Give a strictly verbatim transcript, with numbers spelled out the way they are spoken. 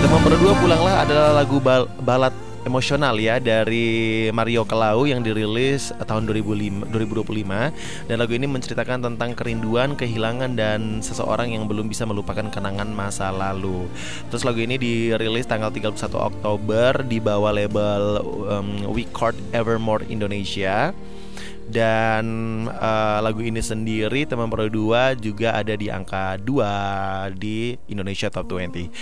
Teman Berdua Pulanglah adalah lagu bal- balad emosional ya dari Mario Kelau yang dirilis tahun dua ribu lima, dua ribu dua puluh lima. Dan lagu ini menceritakan tentang kerinduan, kehilangan, dan seseorang yang belum bisa melupakan kenangan masa lalu. Terus lagu ini dirilis tanggal tiga puluh satu Oktober di bawah label um, We Chord Evermore Indonesia. Dan uh, lagu ini sendiri Teman Berdua juga ada di angka dua di Indonesia Top dua puluh.